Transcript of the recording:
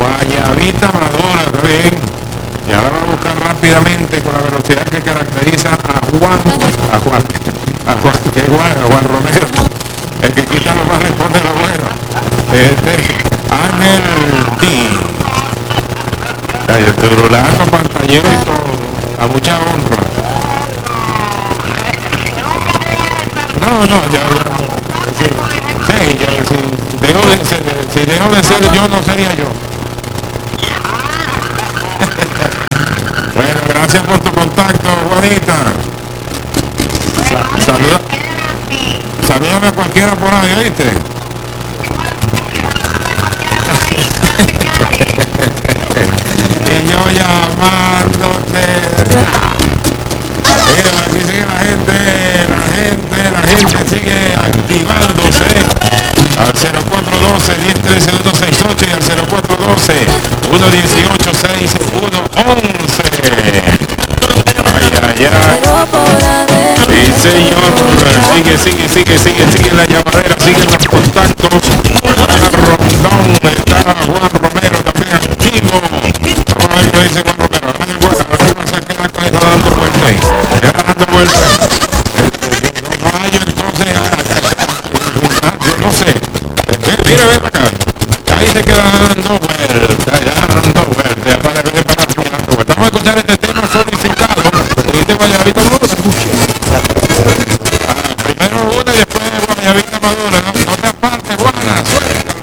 Guayabita madura, está bien. Y ahora va a buscar rápidamente con la velocidad que caracteriza a Juan Romero. El que quita lo más responde lo bueno. Ángel D. El turulazo, pantallero y todo. A mucha honra. No, ya. Si dejo de ser yo, no sería yo. Bueno, gracias por tu contacto, Juanita. Salúdame a cualquiera por ahí, ¿oíste? Y yo llamándote. Mira, aquí sigue la gente sigue activándose al 0412-1013-268 y al 0412-118-6111. Ay. Sí, señor. Sigue la llamadera, siguen los contactos. Rondón, está Juan Romero también activo. Ahí lo dice Juan Romero. Está dando vueltas.